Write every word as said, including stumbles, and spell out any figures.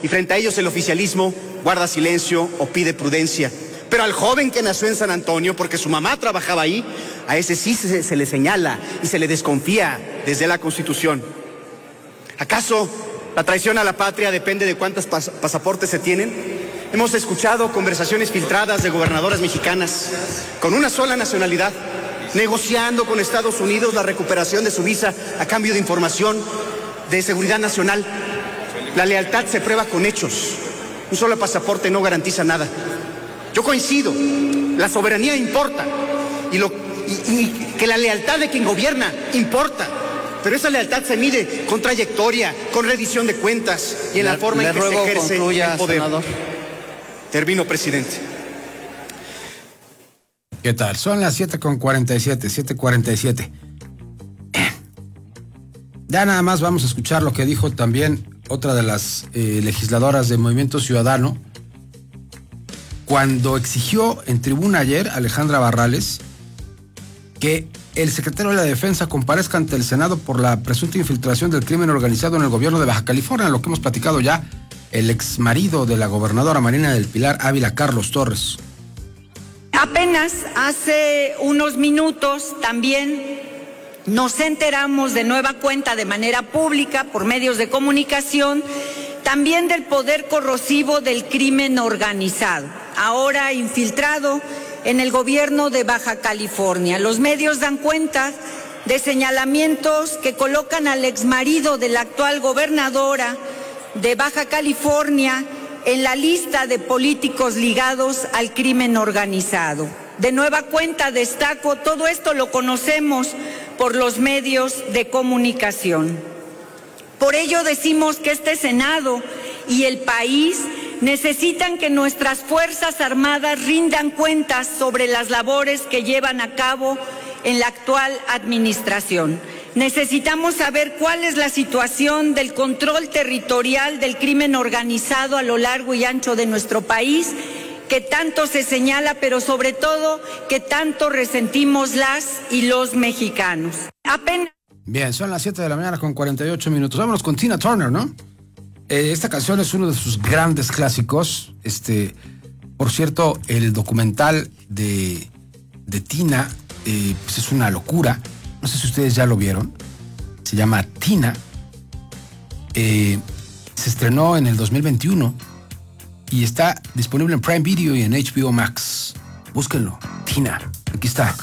Y frente a ellos el oficialismo guarda silencio o pide prudencia. Pero al joven que nació en San Antonio, porque su mamá trabajaba ahí, a ese sí se, se le señala y se le desconfía desde la Constitución. ¿Acaso la traición a la patria depende de cuántos pas- pasaportes se tienen? Hemos escuchado conversaciones filtradas de gobernadoras mexicanas con una sola nacionalidad, negociando con Estados Unidos la recuperación de su visa a cambio de información de seguridad nacional. La lealtad se prueba con hechos. Un solo pasaporte no garantiza nada. Yo coincido, la soberanía importa y, lo, y, y que la lealtad de quien gobierna importa. Pero esa lealtad se mide con trayectoria, con rendición de cuentas y en le, la forma en que se ejerce concluya, el poder. Senador. Termino, presidente. ¿Qué tal? Son las siete con cuarenta y siete, siete cuarenta y siete. Ya nada más vamos a escuchar lo que dijo también otra de las eh, legisladoras de Movimiento Ciudadano, cuando exigió en tribuna ayer, Alejandra Barrales, que el secretario de la Defensa comparezca ante el Senado por la presunta infiltración del crimen organizado en el gobierno de Baja California, lo que hemos platicado ya, el exmarido de la gobernadora Marina del Pilar Ávila, Carlos Torres. Apenas hace unos minutos también nos enteramos de nueva cuenta de manera pública por medios de comunicación también del poder corrosivo del crimen organizado, ahora infiltrado en el gobierno de Baja California. Los medios dan cuenta de señalamientos que colocan al exmarido de la actual gobernadora de Baja California en la lista de políticos ligados al crimen organizado. De nueva cuenta destaco, todo esto lo conocemos por los medios de comunicación. Por ello decimos que este Senado y el país necesitan que nuestras Fuerzas Armadas rindan cuentas sobre las labores que llevan a cabo en la actual administración. Necesitamos saber cuál es la situación del control territorial del crimen organizado a lo largo y ancho de nuestro país, que tanto se señala, pero sobre todo que tanto resentimos las y los mexicanos. Apenas... Bien, son las siete de la mañana con cuarenta y ocho minutos. Vámonos con Tina Turner, ¿no? Eh, esta canción es uno de sus grandes clásicos. Este, por cierto, el documental de, de Tina, eh, pues es una locura. No sé si ustedes ya lo vieron. Se llama Tina. Eh, se estrenó en el dos mil veintiuno y está disponible en Prime Video y en H B O Max. Búsquenlo. Tina, aquí está.